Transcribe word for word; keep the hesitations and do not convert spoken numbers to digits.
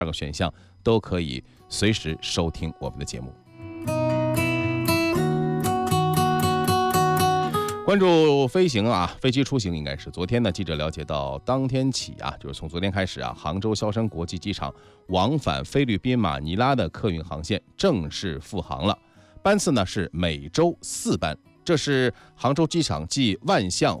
二个选项都可以随时收听我们的节目。关注飞行啊，飞机出行应该是昨天呢，记者了解到，当天起啊，就是从昨天开始啊，杭州萧山国际机场往返菲律宾马尼拉的客运航线正式复航了，班次呢是每周四班。这是杭州机场继万象、